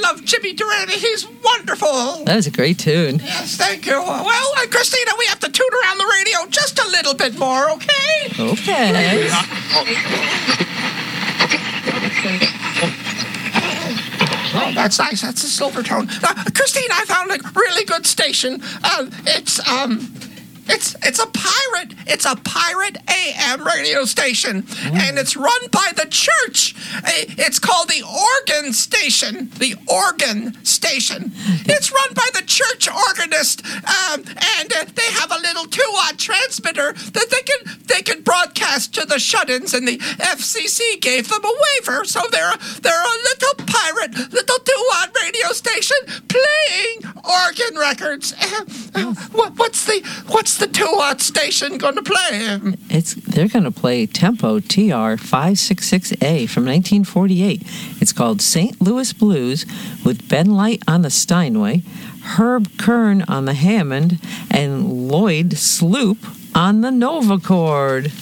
love Jimmy Durante. He's wonderful. That was a great tune. Yes, thank you. Well, Christina, we have to tune around the radio just a little bit more, okay? Okay. Oh, that's nice. That's a silver tone. Christine, I found a really good station. It's a pirate. It's a pirate AM radio station, and it's run by the church. It's called the Organ Station. The Organ Station. It's run by the church organist, and they have a little 2-watt transmitter that they can broadcast to the shut-ins, and the FCC gave them a waiver, so they're a little pirate, little 2-watt radio station playing organ records. What's the 2-watt station going to play? They're going to play Tempo TR 566A from 1948. It's called St. Louis Blues with Ben Light on the Steinway, Herb Kern on the Hammond, and Lloyd Sloop on the Nova chord.